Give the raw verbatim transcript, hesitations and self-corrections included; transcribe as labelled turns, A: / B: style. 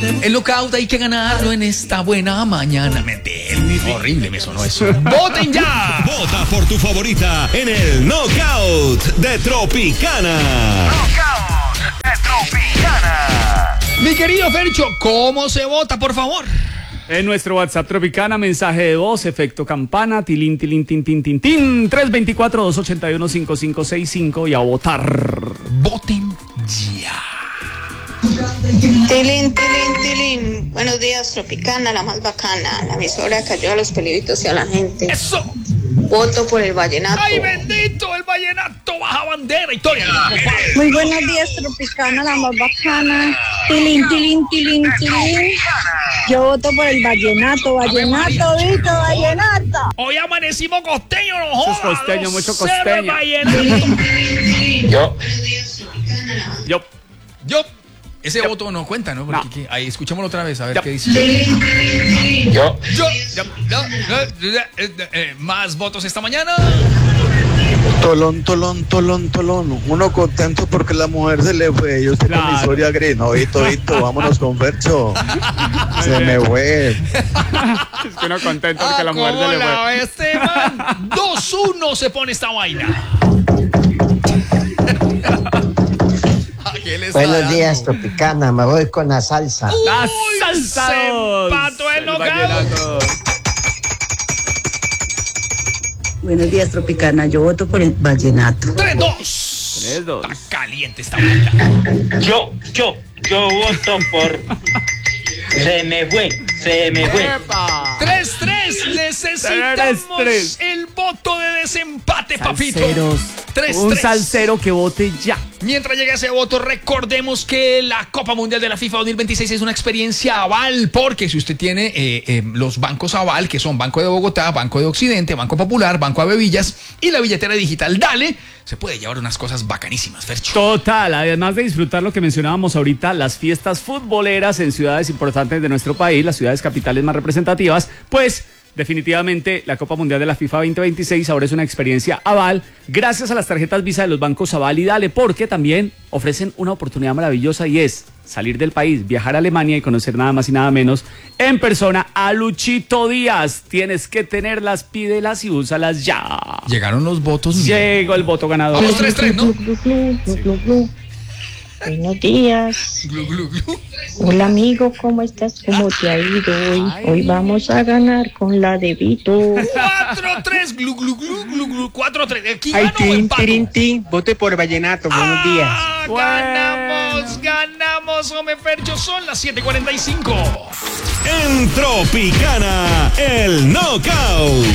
A: El knockout hay que ganarlo en esta buena mañana. Mentira, horrible me sonó eso. ¡Voten ya!
B: Vota por tu favorita en el Knockout de Tropicana.
C: Knockout de Tropicana.
A: Mi querido Fercho, ¿cómo se vota, por favor?
D: En nuestro WhatsApp Tropicana, mensaje de voz, efecto campana, tilín, tilín, tin, tin, tin, tin, tres dos cuatro, dos ocho uno, cinco cinco seis cinco y a votar.
A: Voten ya.
E: Tilín, tilín, tilín. Buenos días, Tropicana, la más bacana. La emisora que ayuda a los peliditos y a la gente.
A: ¡Eso!
E: Voto por el vallenato.
A: ¡Ay, bendito! El vallenato baja bandera. Historia.
F: Muy buenos días, Tropicana, la más bacana. Tilín, tilín, tilín, tilín. Yo voto por el vallenato, vallenato, Vito, vallenato.
A: Hoy amanecimos costeños, no
D: Mucho
A: jodas.
D: costeño,
A: los
D: mucho
A: cerros
D: costeño.
A: vallenatos.
G: Yo,
D: Yo.
A: Yo, ese voto no cuenta, ¿no? Porque
D: No.
A: ¿qué? Ahí, escuchémoslo otra vez, a ver
D: Ya.
A: qué dice.
G: yo,
A: Yo, yo, yo, yo, yo, eh, eh, más votos esta mañana.
H: Tolón, tolón, tolón, tolón. Uno contento porque la mujer se le fue. Yo estoy con mi
D: Claro.
H: historia gris. No, Hito, Hito, vámonos con Fercho. Se me fue.
D: Es que uno contento porque la mujer se le
A: ¿Cómo la
D: fue.
A: ve este man? dos uno se pone esta vaina. ¿A qué le está
I: Buenos
A: dando?
I: días, Tropicana, me voy con la salsa.
D: La
A: Uy,
D: salsa
A: se
D: dos.
A: empató el
D: El
A: knockout.
D: vallenato.
F: Buenos días, Tropicana. Yo voto por el vallenato.
A: tres dos.
D: tres dos.
A: Está caliente esta vaina.
G: yo, yo, yo voto por. Se me fue, se me fue.
D: ¡Epa!
A: tres tres. Necesitamos
D: tres tres.
A: el voto de desempate, papito.
D: Salseros.
A: tres
D: Un
A: tres.
D: salsero que vote ya.
A: Mientras llega ese voto, recordemos que la Copa Mundial de la FIFA dos mil veintiséis es una experiencia aval, porque si usted tiene eh, eh, los bancos aval, que son Banco de Bogotá, Banco de Occidente, Banco Popular, Banco Avevillas y la billetera digital Dale, se puede llevar unas cosas bacanísimas, Fercho.
D: Total, además de disfrutar lo que mencionábamos ahorita, las fiestas futboleras en ciudades importantes de nuestro país, las ciudades capitales más representativas, pues definitivamente la Copa Mundial de la FIFA veinte veintiséis ahora es una experiencia aval gracias a las tarjetas Visa de los bancos Aval y Dale, porque también ofrecen una oportunidad maravillosa y es salir del país, viajar a Alemania y conocer nada más y nada menos en persona a Luchito Díaz. Tienes que tenerlas, pídelas y úsalas ya.
A: Llegaron los votos.
D: Llegó el voto ganador.
A: Vamos tres tres, ¿no?
F: Buenos días.
A: Glu, glu, glu.
F: Hola, amigo, ¿cómo estás? ¿Cómo te ha ido hoy? Hoy vamos a ganar con la de Vito.
A: cuatro tres, glu, glu, glu, glu, glu, cuatro tres. Aquí
J: Ay,
A: ganó o
J: tin,
A: empato.
J: tin, tin, vote por vallenato, buenos días.
A: Ah, ganamos, ganamos, hombre Fercho, son las siete cuarenta y cinco.
B: En Tropicana, el Knockout.